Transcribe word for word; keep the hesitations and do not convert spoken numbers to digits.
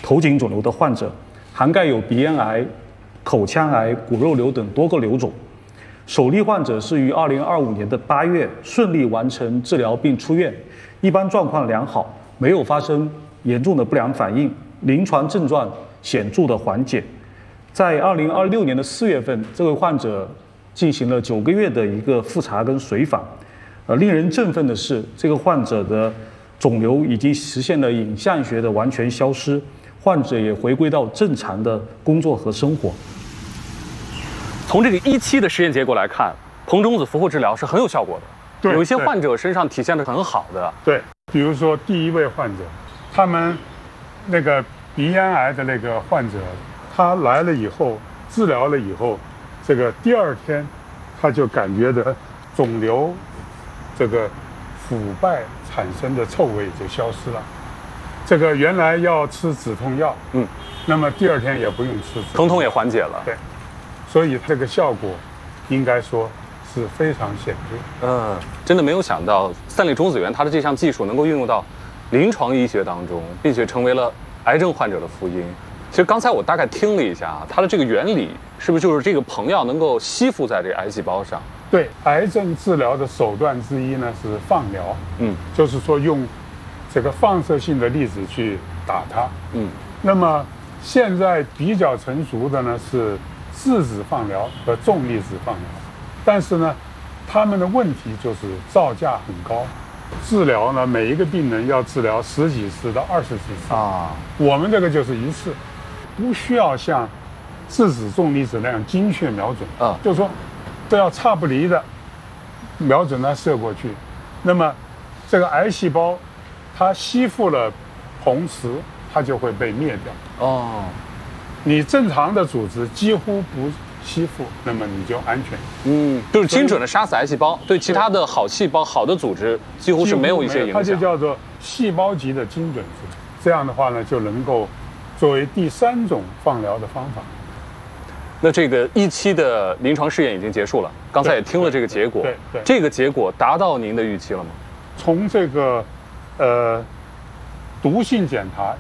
头颈肿瘤的患者，涵盖有鼻咽癌、口腔癌、骨肉瘤等多个瘤种。首例患者是于二零二五年的八月顺利完成治疗并出院，一般状况良好，没有发生严重的不良反应，临床症状显著的缓解。在二零二六年的四月份，这位患者进行了九个月的一个复查跟随访。呃，令人振奋的是，这个患者的肿瘤已经实现了影像学的完全消失，患者也回归到正常的工作和生活。 从这个一期的实验结果来看，硼中子俘获治疗是很有效果的。 对， 有一些患者身上体现的很好的。 对，比如说第一位患者，他们那个鼻咽癌的那个患者，他来了以后治疗了以后，这个第二天他就感觉的肿瘤这个腐败产生的臭味就消失了。这个原来要吃止痛药，嗯，那么第二天也不用吃止痛， 疼痛也缓解了。 对。所以这个效果，应该说是非常显著。 嗯，真的没有想到散粒中子源它的这项技术能够运用到临床医学当中，并且成为了癌症患者的福音。其实刚才我大概听了一下啊，它的这个原理是不是就是这个硼药能够吸附在这个癌细胞上？ 对，癌症治疗的手段之一呢是放疗，嗯，就是说用这个放射性的粒子去打它，嗯。那么现在比较成熟的呢是质子放疗和重粒子放疗，但是呢，他们的问题就是造价很高，治疗呢每一个病人要治疗十几次到二十几次啊，我们这个就是一次，不需要像质子重粒子那样精确瞄准啊，就是说都要差不离的瞄准它射过去，那么这个癌细胞它吸附了硼磁，它就会被灭掉哦。你正常的组织几乎不吸附，那么你就安全。嗯， 就是精准的杀死癌细胞，对其他的好细胞、好的组织几乎是没有一些影响。 它就叫做细胞级的精准治疗。这样的话呢，就能够作为第三种放疗的方法。 那这个一期的临床试验已经结束了，刚才也听了这个结果。 对 对, 对， 这个结果达到您的预期了吗？ 从这个呃毒性检查